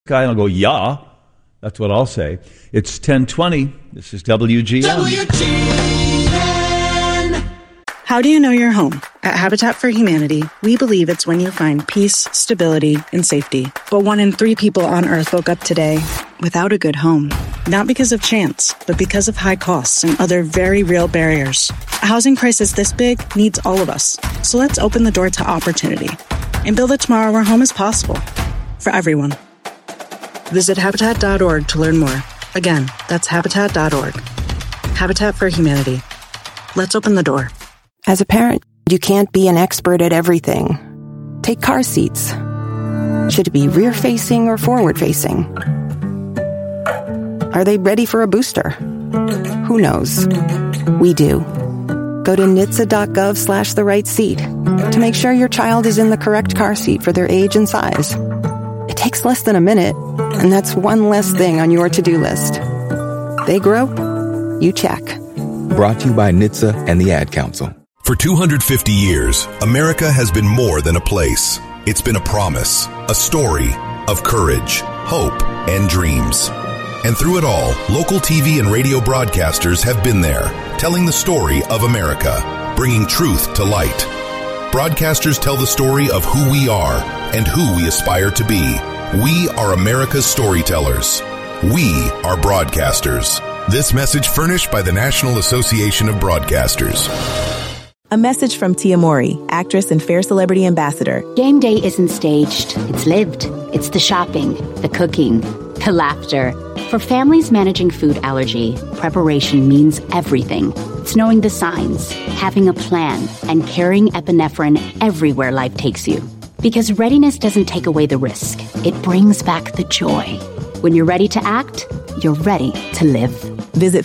guy, and I'll go, yeah. That's what I'll say. It's 10:20. This is WGN. How do you know you're home? At Habitat for Humanity, we believe it's when you find peace, stability, and safety. But 1 in 3 people on Earth woke up today without a good home. Not because of chance, but because of high costs and other very real barriers. A housing crisis this big needs all of us. So let's open the door to opportunity and build a tomorrow where home is possible for everyone. Visit Habitat.org to learn more. Again, that's Habitat.org. Habitat for Humanity. Let's open the door. As a parent, you can't be an expert at everything. Take car seats. Should it be rear-facing or forward-facing? Are they ready for a booster? Who knows? We do. Go to NHTSA.gov/the right seat to make sure your child is in the correct car seat for their age and size. It takes less than a minute, and that's one less thing on your to-do list. They grow, you check. Brought to you by NHTSA and the Ad Council. For 250 years, America has been more than a place. It's been a promise, a story of courage, hope, and dreams. And through it all, local TV and radio broadcasters have been there, telling the story of America, bringing truth to light. Broadcasters tell the story of who we are and who we aspire to be. We are America's storytellers. We are broadcasters. This message furnished by the National Association of Broadcasters. A message from Tia Mowry, actress and Fair Celebrity Ambassador. Game day isn't staged. It's lived. It's the shopping, the cooking, the laughter. For families managing food allergy, preparation means everything. It's knowing the signs, having a plan, and carrying epinephrine everywhere life takes you. Because readiness doesn't take away the risk. It brings back the joy. When you're ready to act, you're ready to live. Visit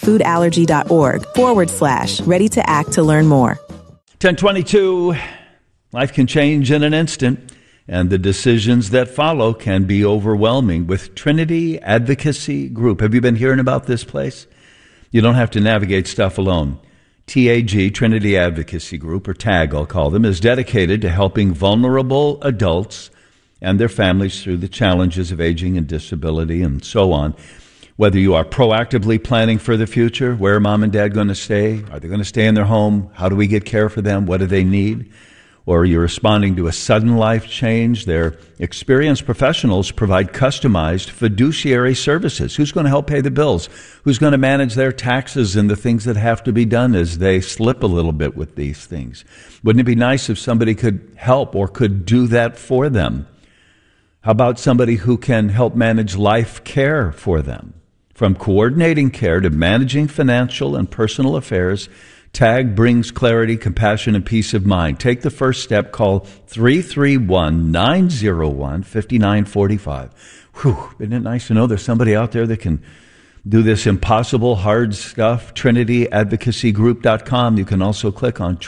foodallergy.org/ready to act to learn more. 10:22. Life can change in an instant, and the decisions that follow can be overwhelming. With Trinity Advocacy Group. Have you been hearing about this place? You don't have to navigate stuff alone. TAG, Trinity Advocacy Group, or TAG I'll call them, is dedicated to helping vulnerable adults and their families through the challenges of aging and disability and so on. Whether you are proactively planning for the future, where are mom and dad going to stay? Are they going to stay in their home? How do we get care for them? What do they need? Or you're responding to a sudden life change, their experienced professionals provide customized fiduciary services. Who's going to help pay the bills? Who's going to manage their taxes and the things that have to be done as they slip a little bit with these things? Wouldn't it be nice if somebody could help or could do that for them? How about somebody who can help manage life care for them? From coordinating care to managing financial and personal affairs, TAG brings clarity, compassion, and peace of mind. Take the first step. Call 331-901-5945. Whew, isn't it nice to know there's somebody out there that can do this impossible, hard stuff? TrinityAdvocacyGroup.com. You can also click on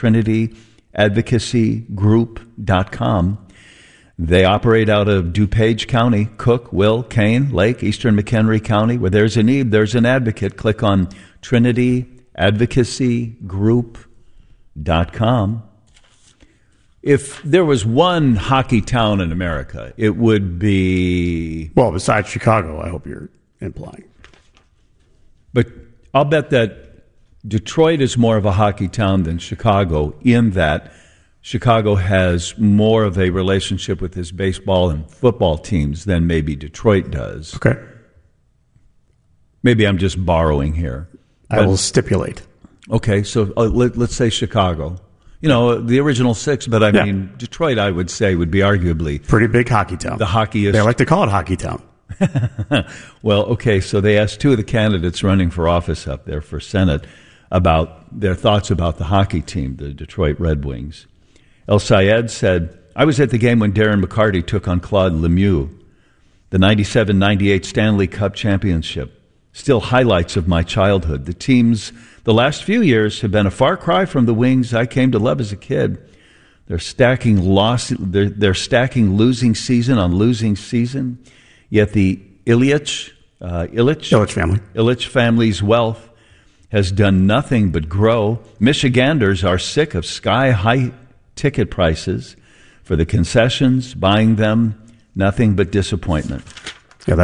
TrinityAdvocacyGroup.com. They operate out of DuPage County, Cook, Will, Kane, Lake, Eastern McHenry County. Where there's a need, there's an advocate. Click on TrinityAdvocacyGroup.com. If there was one hockey town in America, it would be... Well, besides Chicago, I hope you're implying. But I'll bet that Detroit is more of a hockey town than Chicago, in that Chicago has more of a relationship with his baseball and football teams than maybe Detroit does. Okay. Maybe I'm just borrowing here. I will stipulate. Okay, so let's say Chicago. You know, the original six, but I mean, Detroit, I would say, would be arguably... Pretty big hockey town. The hockeyiest. They like to call it hockey town. Well, okay, so they asked two of the candidates running for office up there for Senate about their thoughts about the hockey team, the Detroit Red Wings. El Sayed said, I was at the game when Darren McCarty took on Claude Lemieux, the 97-98 Stanley Cup championship. Still highlights of my childhood. The teams the last few years have been a far cry from the Wings I came to love as a kid. They're stacking losing season on losing season. Yet the Ilitch family's wealth has done nothing but grow. Michiganders are sick of sky-high ticket prices for the concessions, buying them nothing but disappointment.